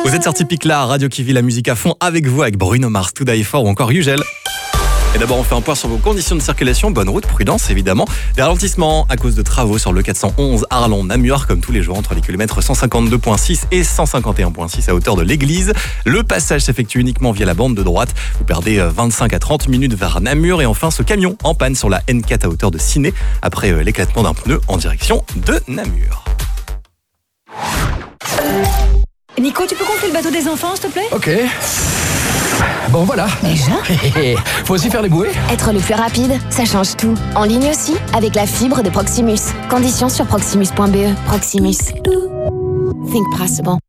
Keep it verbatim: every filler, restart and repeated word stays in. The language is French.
Vous êtes sur Typique là, Radio qui vit la musique à fond avec vous, avec Bruno Mars, To Die For ou encore Ugel. Et d'abord, on fait un point sur vos conditions de circulation. Bonne route, prudence évidemment. Des ralentissements à cause de travaux sur le quatre cent onze Arlon-Namur, comme tous les jours, entre les kilomètres cent cinquante-deux virgule six et cent cinquante et un virgule six à hauteur de l'église. Le passage s'effectue uniquement via la bande de droite. Vous perdez vingt-cinq à trente minutes vers Namur. Et enfin, ce camion en panne sur la N quatre à hauteur de Ciné, après l'éclatement d'un pneu en direction de Namur. Nico, tu peux gonfler le bateau des enfants, s'il te plaît ? Ok. Bon, voilà. Déjà ? Faut aussi faire les bouées ? Être le plus rapide, ça change tout. En ligne aussi, avec la fibre de Proximus. Conditions sur proximus point b e. Proximus. Think possible.